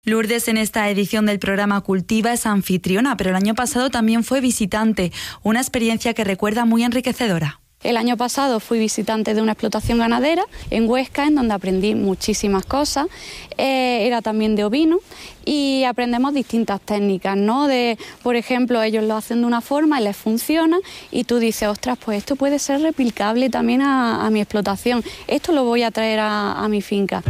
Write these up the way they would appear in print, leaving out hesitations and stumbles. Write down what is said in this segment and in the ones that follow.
Lourdes en esta edición del programa Cultiva es anfitriona, pero el año pasado también fue visitante, una experiencia que recuerda muy enriquecedora. El año pasado fui visitante de una explotación ganadera en Huesca, en donde aprendí muchísimas cosas. Era también de ovino y aprendemos distintas técnicas, ¿no? Por ejemplo, ellos lo hacen de una forma y les funciona y tú dices, ostras, pues esto puede ser replicable también a mi explotación. Esto lo voy a traer a mi finca.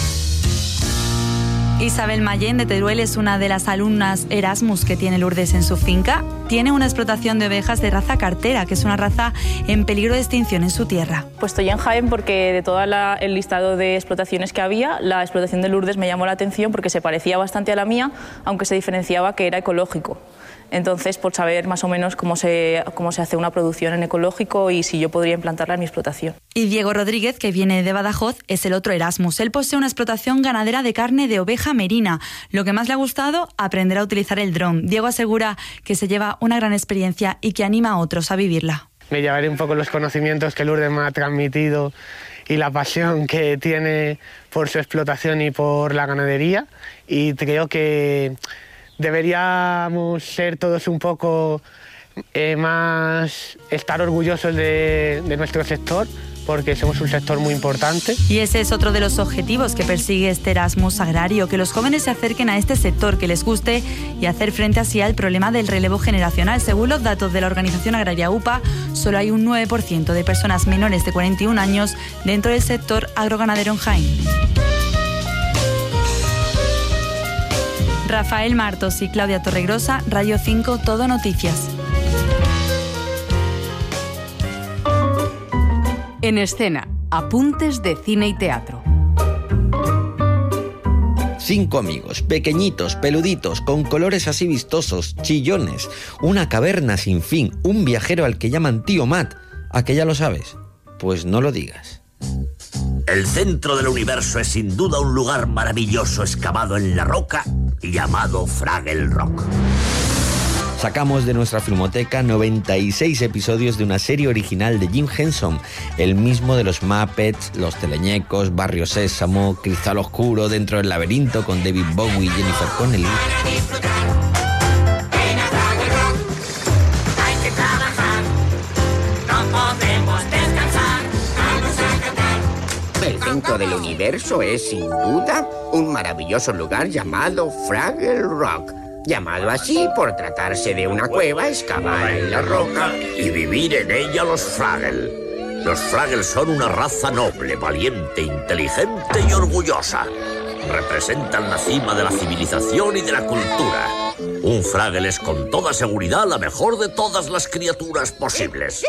Isabel Mayén de Teruel es una de las alumnas Erasmus que tiene Lourdes en su finca. Tiene una explotación de ovejas de raza cartera, que es una raza en peligro de extinción en su tierra. Pues estoy en Jaén porque de todo el listado de explotaciones que había, la explotación de Lourdes me llamó la atención porque se parecía bastante a la mía, aunque se diferenciaba que era ecológico. Entonces, por saber más o menos cómo se hace una producción en ecológico y si yo podría implantarla en mi explotación. Y Diego Rodríguez, que viene de Badajoz, es el otro Erasmus. Él posee una explotación ganadera de carne de oveja merina. Lo que más le ha gustado, aprender a utilizar el dron. Diego asegura que se lleva una gran experiencia y que anima a otros a vivirla. Me llevaré un poco los conocimientos que Lourdes me ha transmitido y la pasión que tiene por su explotación y por la ganadería. Y creo que deberíamos ser todos un poco más, estar orgullosos de nuestro sector, porque somos un sector muy importante. Y ese es otro de los objetivos que persigue este Erasmus agrario, que los jóvenes se acerquen a este sector, que les guste y hacer frente así al problema del relevo generacional. Según los datos de la organización agraria UPA, solo hay un 9% de personas menores de 41 años dentro del sector agroganadero en Jaén. Rafael Martos y Claudia Torregrosa, Radio 5, Todo Noticias. En escena, apuntes de cine y teatro. 5 amigos, pequeñitos, peluditos, con colores así vistosos, chillones, una caverna sin fin, un viajero al que llaman Tío Matt. ¿A que ya lo sabes? Pues no lo digas. El centro del universo es sin duda un lugar maravilloso excavado en la roca llamado Fraggle Rock. Sacamos de nuestra filmoteca 96 episodios de una serie original de Jim Henson, el mismo de los Muppets, Los Teleñecos, Barrio Sésamo, Cristal Oscuro, Dentro del Laberinto con David Bowie y Jennifer Connelly. El centro del universo es, sin duda, un maravilloso lugar llamado Fraggle Rock. Llamado así por tratarse de una cueva excavada en la roca y vivir en ella los Fraggle. Los Fraggle son una raza noble, valiente, inteligente y orgullosa. Representan la cima de la civilización y de la cultura. Un Fraggle es con toda seguridad la mejor de todas las criaturas posibles.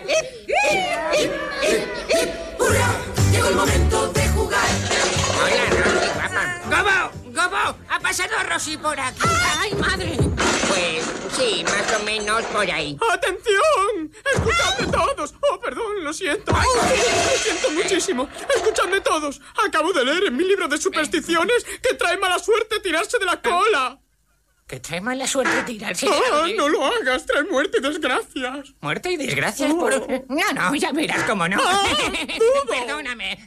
¡Hurra! Llegó el momento de jugar. Hola, Rosy, papá. ¡Gobo! ¿Ha pasado Rosy por aquí? ¡Ay, madre! Pues sí, más o menos por ahí. ¡Atención! ¡Escuchadme todos! ¡Oh, perdón, lo siento! ¡Lo siento muchísimo! ¡Escuchadme todos! Acabo de leer en mi libro de supersticiones que trae mala suerte tirarse de la cola. ¿Que trae mala suerte tirarse de la cola? No lo hagas, trae muerte y desgracias. ¿Muerte y desgracias por...? No, ya verás cómo no. Perdóname.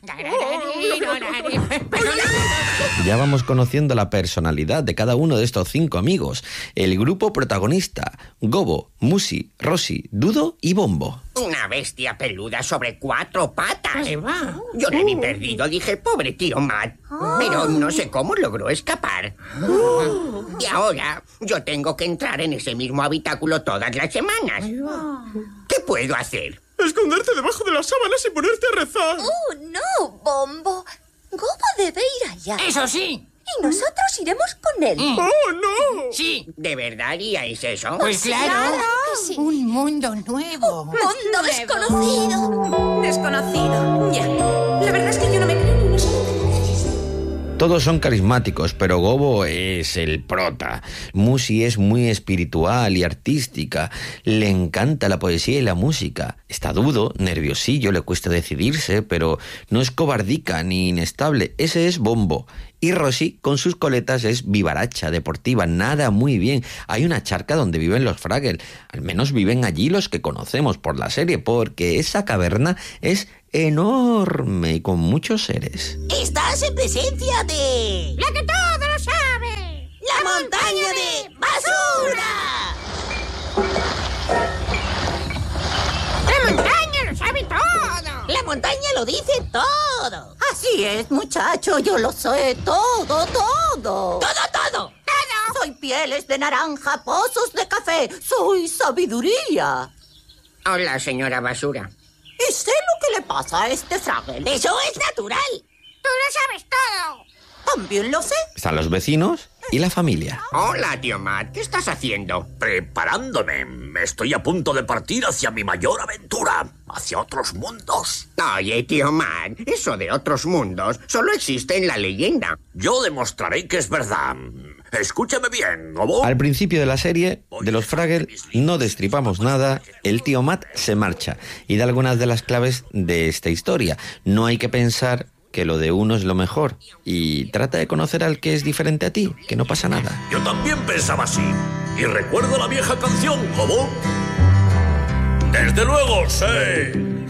Ya vamos conociendo la personalidad de cada uno de estos 5 amigos. El grupo protagonista: Gobo, Musi, Rosy, Dudo y Bombo. Una bestia peluda sobre 4 patas. Eva. Yo le vi perdido, dije, pobre tío Matt. Pero no sé cómo logró escapar. Y ahora yo tengo que entrar en ese mismo habitáculo todas las semanas. ¿Qué puedo hacer? Esconderte debajo de las sábanas y ponerte a rezar. ¡Oh, no, Bombo! Gobo debe ir allá. ¡Eso sí! Y nosotros iremos con él. ¡Oh, no! Sí. ¿De verdad haríais eso? Pues claro. Sí. Un mundo nuevo. ¡Mundo desconocido! Desconocido, ya. La verdad es que yo no me creo ni una sola de ellas. Todos son carismáticos, pero Gobo es el prota. Musi es muy espiritual y artística. Le encanta la poesía y la música. Está Dudo, nerviosillo, le cuesta decidirse, pero no es cobardica ni inestable. Ese es Bombo. Y Rosy, con sus coletas, es vivaracha, deportiva, nada muy bien. Hay una charca donde viven los Fraggle. Al menos viven allí los que conocemos por la serie, porque esa caverna es enorme y con muchos seres. Estás en presencia de... ¡La que todo lo sabe! montaña de basura! ¡La montaña lo sabe todo! La montaña lo dice todo. Así es, muchacho, yo lo sé todo. ¡Todo! Soy pieles de naranja, pozos de café. Soy sabiduría. Hola, señora Basura. Y sé lo que le pasa a este Fraggle. Eso es natural. ¡Tú lo sabes todo! También lo sé. Están los vecinos y la familia. Hola, tío Matt. ¿Qué estás haciendo? Preparándome. Estoy a punto de partir hacia mi mayor aventura, hacia otros mundos. Oye, tío Matt, eso de otros mundos solo existe en la leyenda. Yo demostraré que es verdad. Escúchame bien, Gobo. Al principio de la serie, de los Fraggle, no destripamos nada, el tío Matt se marcha y da algunas de las claves de esta historia. No hay que pensar que lo de uno es lo mejor y trata de conocer al que es diferente a ti, que no pasa nada. Yo también pensaba así. Y recuerdo la vieja canción, Gobo. Desde luego, sé